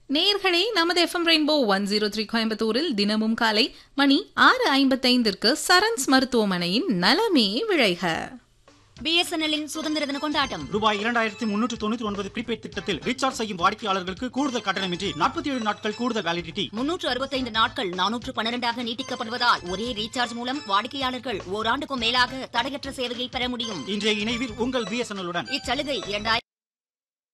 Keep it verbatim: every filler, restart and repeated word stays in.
நேயர்களே, நமது FM rainbow one zero three கோயம்புத்தூரில் தினமும் காலை மணி ஆறு ஐம்பத்தைந்திற்கு சரண்ஸ் மருத்துவமனையின் நலமே விழைக. பிஎஸ்என்எல்லின் சுதந்திர தின கொண்டாட்டம் ரூபாய் இரண்டாயிரத்தி முன்னூற்று தொண்ணூற்றி ஒன்பது ப்ரீபெய்ட் திட்டத்தில் ரீசார்ஜ் செய்யும் வாடிக்கையாளர்களுக்கு கூடுதல் கட்டணமின்றி நாற்பத்தி ஏழு நாட்கள் கூடுதல் வேலிடிட்டி. முன்னூற்று அறுபத்தைந்து நாட்கள் நானூற்று பன்னிரண்டாக நீட்டிக்கப்படுவதால் ஒரே ரீசார்ஜ் மூலம் வாடிக்கையாளர்கள் ஓராண்டுக்கும் மேலாக தடையற்ற சேவையை பெற முடியும். இன்றைய இணைவில் உங்கள் பிஎஸ்என்எல் உடன் இச்சலுகை இரண்டாயிரம்